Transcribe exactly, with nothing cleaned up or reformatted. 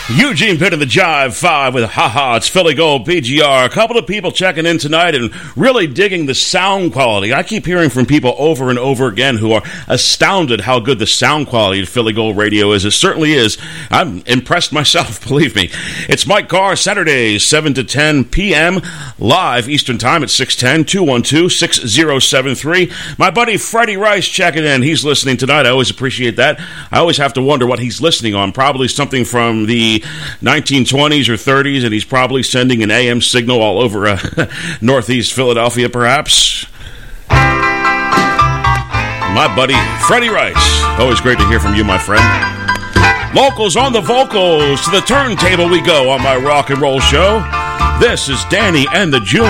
Eugene Pitt of the Jive five with haha, it's Philly Gold P G R. A couple of people checking in tonight and really digging the sound quality. I keep hearing from people over and over again who are astounded how good the sound quality of Philly Gold Radio is. It certainly is. I'm impressed myself, believe me. It's Mike Carr, Saturdays, seven to ten p.m., live Eastern Time at six ten, two one two, six zero seven three. My buddy Freddie Rice checking in. He's listening tonight. I always appreciate that. I always have to wonder what he's listening on. Probably something from the nineteen twenties or thirties, and he's probably sending an A M signal all over uh, northeast Philadelphia, perhaps. My buddy Freddie Rice. Always great to hear from you, my friend. Locals on the vocals. To the turntable we go on my rock and roll show. This is Danny and the Juniors.